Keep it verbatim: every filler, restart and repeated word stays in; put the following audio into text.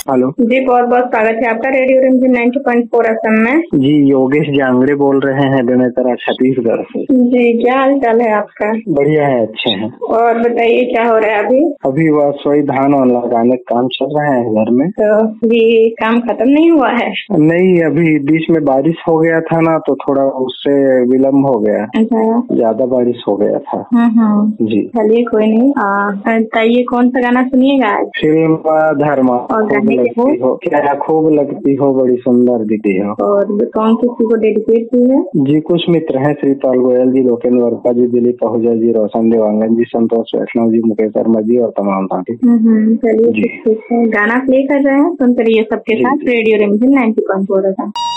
Hello जी, बहुत बहुत स्वागत है आपका रेडियो रिमझिम नाइंटी पॉइंट फोर एफएम में। जी, योगेश जांगड़े बोल रहे हैं बेमेतरा छत्तीसगढ़ से। जी, क्या हाल चाल है आपका? बढ़िया है, अच्छे हैं। और बताइए क्या हो रहा है अभी? अभी बस वही धान वान लगाने का काम चल रहा है घर में। तो ये काम खत्म नहीं हुआ है? नहीं, अभी बीच में बारिश हो गया था ना, तो थोड़ा उससे विलम्ब हो गया। अच्छा, ज्यादा बारिश हो गया था। हम्म जी, चलिए कोई नहीं। बताइए कौन सा गाना सुनिएगा आज? फिल्म धर्मा। और खूब गाने के वो? लगती हो, क्या खूब लगती हो, बड़ी सुंदर दिखती हो। और कौन किसी को डेडिकेट की है? जी, कुछ मित्र हैं, श्रीपाल गोयल जी, लोकेन्द्र वर्मा जी, दिलीप आहूजा जी, रोशन देवांगन जी, संतोष वैष्णव जी, मुकेश शर्मा जी और तमाम साथी। हम्म चलिए ठीक है, गाना प्ले कर रहे हैं, सुनते रहिए सबके साथ रेडियो रिमझिम नाइंटी पॉइंट फोर एफएम।